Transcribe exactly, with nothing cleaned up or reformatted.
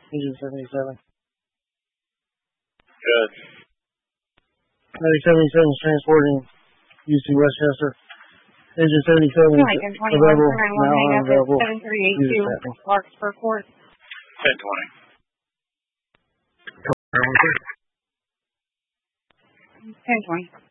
Agent seventy-seven. Good. Agent seventy-seven is transporting U C Westchester. Agent seventy-seven is available, now unavailable. seven three eight two, Larkspur Court. ten twenty. ten twenty.